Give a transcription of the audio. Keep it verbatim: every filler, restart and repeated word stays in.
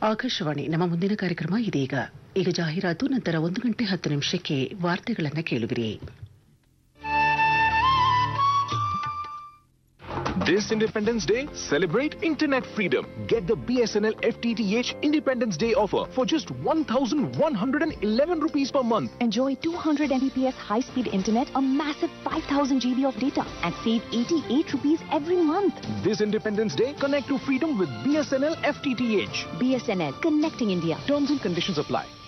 ಆಕಾಶವಾಣಿ ನಮ್ಮ ಮುಂದಿನ ಕಾರ್ಯಕ್ರಮ ಇದೀಗ ಈಗ ಜಾಹೀರಾತು ನಂತರ ಒಂದು ಗಂಟೆ ಹತ್ತು ನಿಮಿಷಕ್ಕೆ ವಾರ್ತೆಗಳನ್ನು ಕೇಳುವಿರಿ. This Independence Day, celebrate internet freedom. Get the B S N L F T T H Independence Day offer for just one thousand one hundred eleven rupees per month. Enjoy two hundred megabits per second high-speed internet, a massive five thousand gigabytes of data and save eighty-eight rupees every month. This Independence Day, connect to freedom with B S N L F T T H. B S N L, connecting India. Terms and conditions apply.